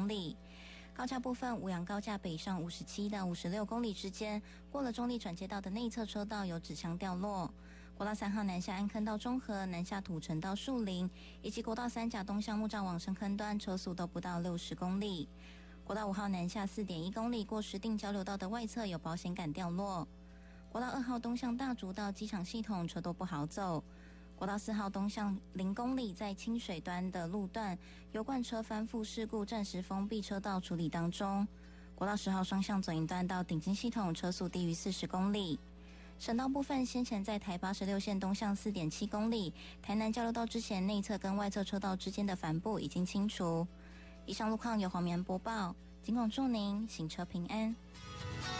公里。高架部分，五杨高架北上57到56公里之间，过了中立转接道的内侧车道有纸箱掉落。国道3号南下安坑到中和，南下土城到树林，以及国道3甲东向木栅往深坑端，车速都不到60公里。国道5号南下 4.1 公里，过石碇交流道的外侧有保险杆掉落。国道2号东向大竹到机场系统车都不好走。国道4号东向0公里，在清水端的路段油罐车翻覆事故，暂时封闭车道处理当中。国道10号双向左营段到顶金系统车速低于40公里。省道部分，先前在台86线东向 4.7 公里，台南交流道之前内侧跟外侧车道之间的帆布已经清除。以上路况由黄棉播报，尽管祝您行车平安。